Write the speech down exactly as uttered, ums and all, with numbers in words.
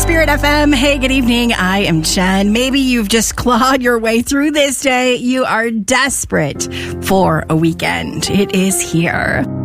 Spirit F M. Hey, good evening. I am Jen. Maybe you've just clawed your way through this day. You are desperate for a weekend. It is here.